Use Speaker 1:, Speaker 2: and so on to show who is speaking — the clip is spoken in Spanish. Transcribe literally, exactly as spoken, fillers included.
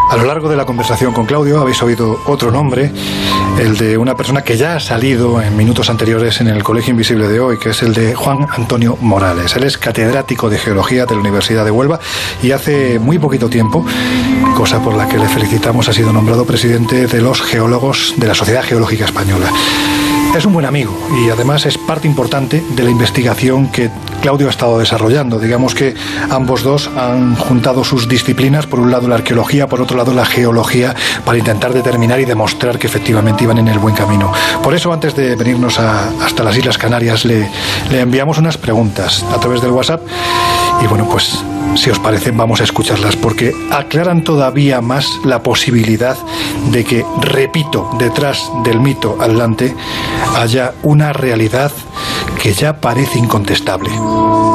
Speaker 1: A lo largo de la conversación con Claudio habéis oído otro nombre, el de una persona que ya ha salido en minutos anteriores en el Colegio Invisible de hoy, que es el de Juan Antonio Morales. Él es catedrático de Geología de la Universidad de Huelva y hace muy poquito tiempo, cosa por la que le felicitamos, ha sido nombrado presidente de los geólogos de la Sociedad Geológica Española. Es un buen amigo y además es parte importante de la investigación que Claudio ha estado desarrollando. Digamos que ambos dos han juntado sus disciplinas, por un lado la arqueología, por otro lado la geología, para intentar determinar y demostrar que efectivamente iban en el buen camino. Por eso, antes de venirnos a, hasta las Islas Canarias, le, le enviamos unas preguntas a través del WhatsApp y bueno, pues si os parece vamos a escucharlas porque aclaran todavía más la posibilidad de que, repito, detrás del mito atlante haya una realidad que ya parece incontestable.